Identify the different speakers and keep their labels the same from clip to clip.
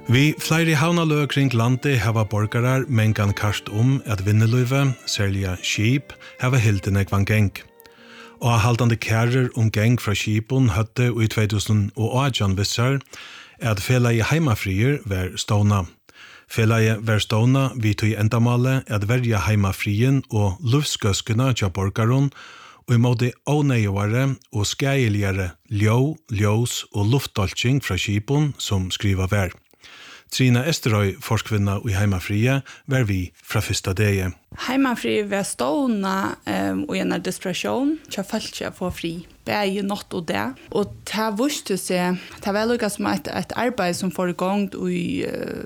Speaker 1: Vi flere havnaløg kring landet hava borgarar mengan karst at vinneløyve, særlige skip, hava hildene kvan geng. Og haldande kærer geng fra skipun høtte i 2018 vissar at felaget heimafrier var ståna. Felaget var ståna vi tog endamale at verja heimafrien og lufsgøskuna tja borgaron og i måte åneievare og skæiligare ljós og luftdolking fra skipun som skriva vær. Trina Esterøy, forskvinna i Heimafrie, var vi fra fyrsta dege.
Speaker 2: Heimafrie var stående og en desperation, så følte jeg få fri. Begge natt og det. Og det visste seg, det var lukket som et arbeid som får i gang i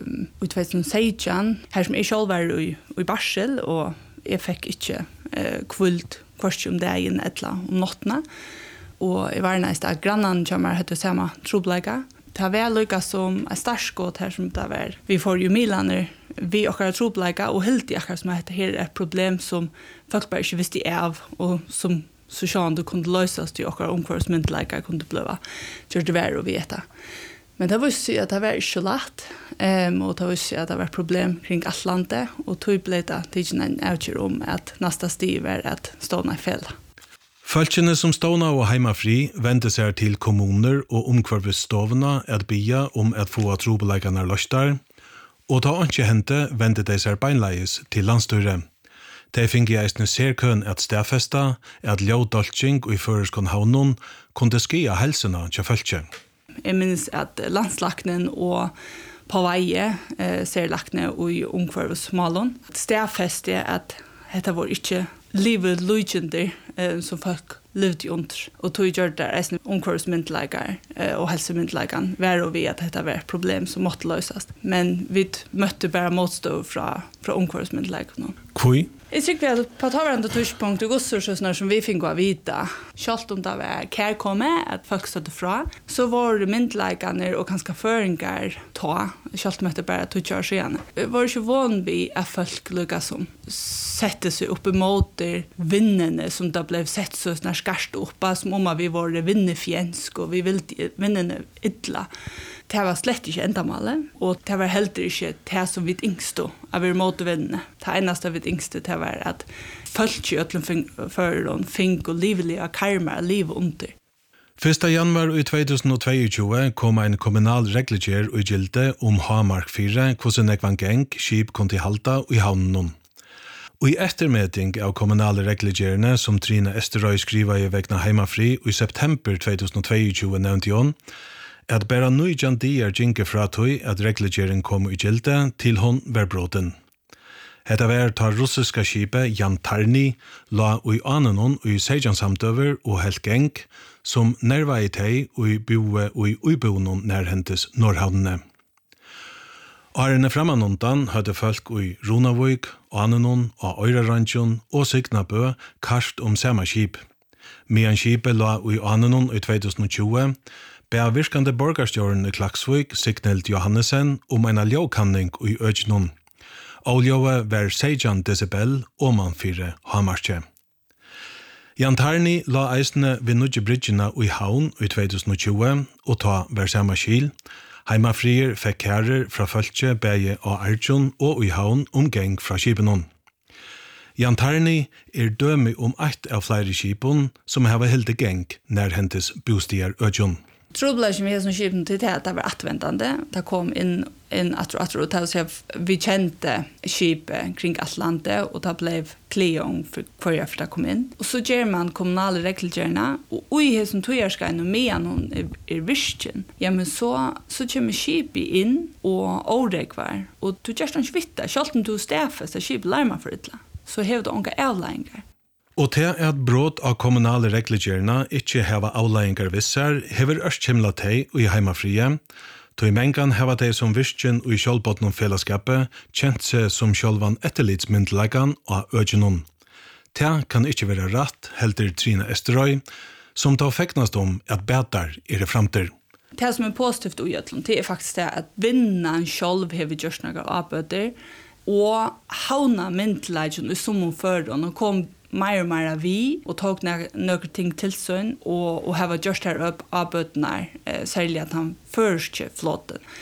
Speaker 2: 2016, her som jeg selv var i barsel, og jeg fikk ikke kvult kvart om dagen eller om nattene. Og jeg var næst at grannen kommer hette samme trobleika. Det var lukket som en startskått her som det var. Vi får jo milaner, vi akkurat trobleika, og helt i akkurat som at her er et problem som folk bare ikke visste av, og som så sånn det kunne løses til akkurat omkvartsmyndleika kunne bli. Så det var å vite. Men det var jo at det var ikke lett, og det var jo at det var et problem kring alt landet, og tog ble det tidligere en avgjør om at neste stiv var at stående i fjellet.
Speaker 1: Fölkjene som ståna og heimafri vendte seg til kommuner og omkvarvestovene at bia at få trobeleikene løstar, og da ikke hente vendte de seg beinleis til landstyret. De fikk i eisne serkøn at stedfesta at ljødolking og i føreskån havnen kunne skia helsene til fölkje.
Speaker 2: Jeg minns at landslaknen og på veie serlakne og i omkvarvesmalen stedfeste at dette var ikke livet lujender som folk levde under. Og tog gjør det reisende omkvarvsmyndleikere og helsemyndleikene var og vi at dette var et problem som måtte løses. Men vi møtte bare motstå fra omkvarvsmyndleikene.
Speaker 1: Hvor?
Speaker 2: Jeg tykker vi at på tavarende tørspunkt og godsressursene som vi finner å vite, selv om det var kærkommet at folk støtte fra, så var det myndleikene og ganske føringer ta, selv om det bare tog år siden. Det var ikke vanlig at folk lukket som sette seg opp imot vinnene som det ble sett så skarst opp, som om vi var vinnefjensk og vi ville vinnene ytla. Det var slett ikke endamålet, og det var heller ikke det som vi yngste av vi måtte vinne. Det eneste vi yngste det var at folk i øtlen føreren fink og livlige karmer av livet under.
Speaker 1: 1. januar 2022 kom en kommunal reglegjør i gilde Hamark 4, hvordan ekvan geng skip kunne halda i havnen. Og i ettermeting av kommunale reglegjørene som Trina Esterøy skriva i vegna heimafri i september 2022 nevnte hun, at bæra nøyjan dier ginke fra tøy at reglegjøren kom i gilde til hon var bråten. Hetta var ta russiska skipet Jan Tarni la ui anenon ui seijansamtøver og helt geng som nerva i tei ui boe ui uibonon nærhentes Norrhavnene. Arene framanundan hadde folk ui Runavøyk, Anenon og Øyrarandsjon og Signabø karst sama skip. Medan skipet la ui Anenon i 2020 bea virkande borgarstjåren i Klaksvøyk Signelt Johannesen en ljåkanning i Øgnon. Oljóa var 16 decibel man 4 Hamarskje. Jan Tarni la eisne ved nudje bridgjena i Havn i 2020 og ta var sama skil. Heimafrier fikk kærer fra Fölkje, Beie og Arjun og i Havn geng fra skipenon. Jan Tarni dømi eit av flere skipon som hava hilde geng nær hentes bostier Øgjon.
Speaker 2: Trobladjen vi som skipen til det var attvendande. Det kom inn at vi kjente skipet kring Atlantet, og det ble kleong for hver det kom inn. Og så gjør man kommunale regelgjørende, og i som togjerskene med noen virkjen. Ja, men så kommer skipet inn og åregvar, og du gjør ikke vitte, selv om du stedfest at skipet larmer for et eller annet. Så har du unge avlegninger.
Speaker 1: Og til at brot av kommunale reglegjørene ikke heva avleggingar vissar, hever ørskjemla teg og i heimafrie, tog mengan heva teg som virkjen og i kjølbåtnen fellesskapet kjent seg som kjølvan etterlidsmyndelagan av Øgjenon. Det kan ikke være rett, heldur Trina Esterøy, som da feknast at bedar det framtid.
Speaker 2: Det som positivt i Øtland, det faktisk det at vinnan sjølv hever gjørst noen avbøter, og hauna myndelagan i som føren og kom mer og mer vi, og tok noen ting til sønn, og hava gjørst her opp av bøtene, særlig at han først flåten.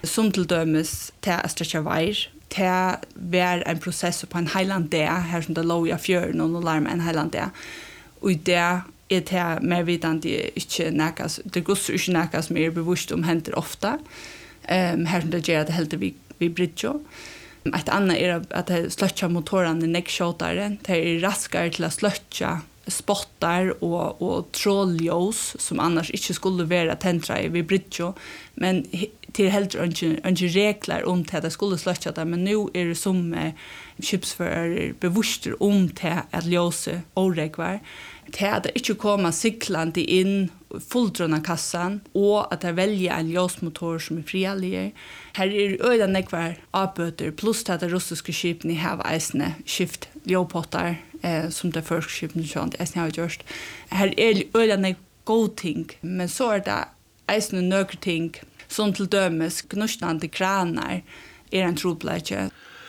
Speaker 2: som til dømes til å stretche veier, til å være en prosess på en heiland dag, her som det lå i fjøren og larm en heiland dag. Og i det til mer vidende ikke nækast, det går ikke nækast som bevisst om henter ofte, her som det gjør at det helter vi bridger. Et annet at det sløtja motorene nekkskjåtere, det raskere til å sløtja spottar och trolljós som annars inte skulle vara tentra vid bridge, men till helt inte regler om till att det skulle slötja det, men nu är det som chipsförare bevisster om till att ljóse oregvar, till att det inte kommer cyklande in fulldrona kassan och att det väljer en ljósmotor som är friallier. Här är öda nekvar avböter plus att det russiska skipen i hav eisne skift ljópottar som det första skipen som det har gjort. Här är öda god ting, men så är det eisne nöker ting som till dömes gnustande kranar är en troplage.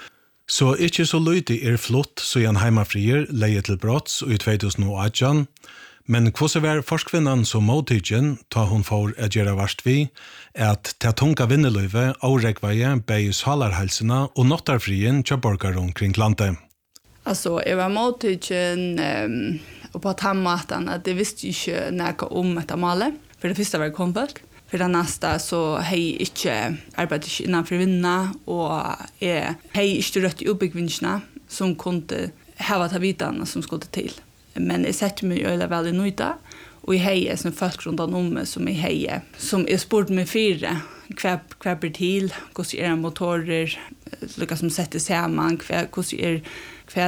Speaker 1: Så ikke så lite flott så en heimafrier leie til brotts i 2018, men hvordan var forskvinnan som måtidgen ta hun får å gjøre verst vi, at til tunga vinnerløyve avregveie bei salarhelsene og nottarfrien til borgere omkring landet.
Speaker 2: Altså, jeg var måtidgen og på tammaten at jeg visste ikke noe om etter malet, for det første var det kom folk. For det neste så har jeg ikke arbeidet innenfor vinner, og jeg har ikke rødt i oppbyggvinnene som kunne hava ta videne som skulle til. Men jeg setter meg øyne veldig nøyde, og jeg har som folk rundt om som jeg har, som jeg spurte meg fire, hva blir til, hvordan motorer, lukka som setter sammen, hva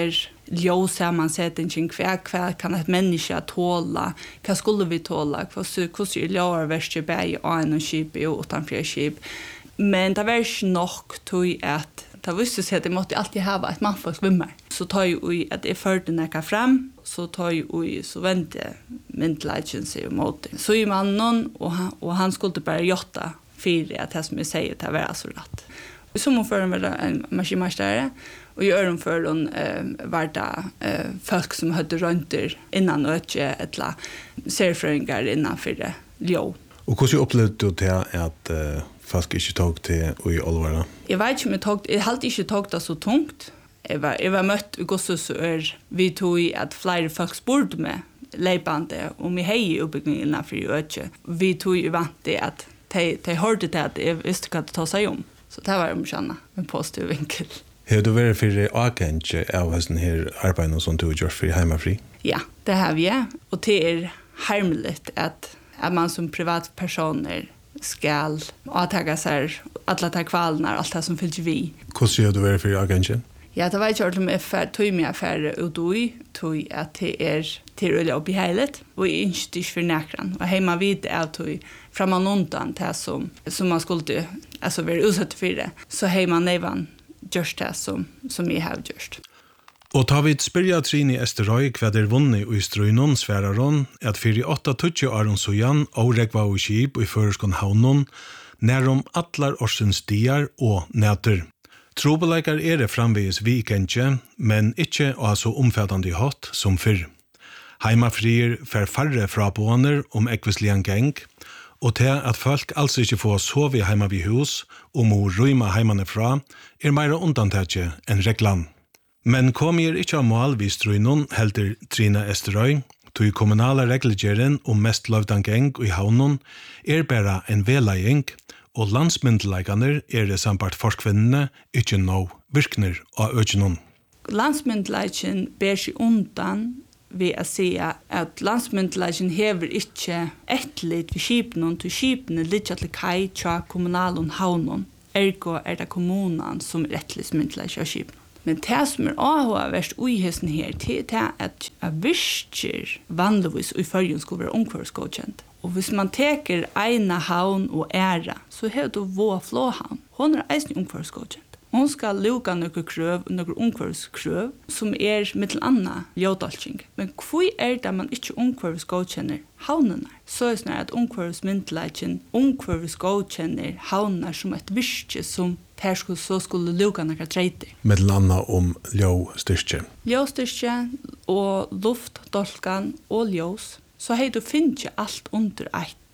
Speaker 2: ljós sammansättning, hva kan et menneske tåla, hva skulle vi tåla, hvordan ljóarverster bæg og en skip og utanfri skip. Men det var ikke nok til at det visste seg at jeg måtte alltid ha et mannfolk svimmer. Så tar jeg at jeg førte nekka frem, så tar jeg så vente myndelagen seg mot det. Så i mannen, og han skulle bare gjøre fire at det som jeg sier til å være så rett. I sommerføren var det en maskinmestare, og i ørenføren var det folk som hadde rønter innan og ikke etla serifrøyngar innanfor ljå.
Speaker 1: Og hvordan opplevde du til at folk ikke tog til i Olvara?
Speaker 2: Jeg vet ikke om jeg hadde ikke tog det så tungt. Jeg var møtt i gossesør vi tog i at flere folk spurte meg leipande om jeg hei i oppbyggingen innanfor i øke. Vi tog i vant det at de hørte til at jeg visste hva det tar seg om. Så det var omkjenne en positiv vinkel.
Speaker 1: Har du vært for agent av denne arbeidet som du har gjort for heimafri?
Speaker 2: Ja, det har vi. Og det harmelig at man som privatpersoner skal avtagge seg alle de kvalene, alt det som fyller vi.
Speaker 1: Hvordan har du vært for agenten?
Speaker 2: Ja, det var ikke ordentlig med tog med affære ut og tog at det øyelig opp i heilet, og jeg ønsket ikke for nærkene. Og hjemme vidt tog framan undan det som man skulle være utsatt for det, så hjemme nevan gjørst det som jeg har gjørst.
Speaker 1: Og ta vid spyrja Trine Esterøy hva vunnet i strøynon sværer hun at 48 åren søyan avregva og skip i føreskånd havnon nærom atlar årsens diar og næter. Trobeleikar det framvegis vikendje, men ikkje å ha så omfattande hatt som fyrr. Heimafrier fer færre frabåner ekvislian geng, og til at folk altså ikke får sove heima vid hus og må røyma heimane fra, meira undantagje enn reglan. Men kom ikkje av mål vid strøynon, helder Trine Esterøy, tog kommunale reglegjeren mest løvdan geng i havnon bæra en veleiing, og landsmyndeleikane det sambart forskvinnene ikkje nå virkner av økjenon.
Speaker 2: Landsmyndeleiken ber seg undan ved å si at landsmyndeleiken hever ikkje etterlitt ved skipene, til skipene litt til kai tja kommunalen havnon. Ergo det kommunen som etterlitt myndeleiken av skipene. Men det som avhåverst uihesten her, det at virkjer vanligvis i førjen skulle være omkvarsgodkjent. Og hvis man teker ena havn og æra, så har du vår flåhavn. Hon eisen omkvarsgodkjent. Hon skal luka noen omkvarskrøv, som mittel anna ljødalking. Men hvor det man ikke omkvarsgodkjenner havnene? Så det at omkvarsmyndelagen omkvarsgodkjenner havnene som et virkje som her skulle luka noen treiter.
Speaker 1: Mittel anna ljøstyrkje.
Speaker 2: Ljøstyrkje og luftdolkan og ljøs. Så hei du finner alt under ett.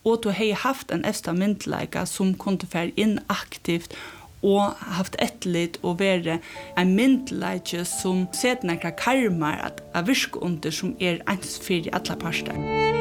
Speaker 2: og du har haft en efsta myndelaga som kunde fære inn aktivt og haft etterlitt og være en myndelaga som setter nekra karmar at virke under som ens fyrir alla parster.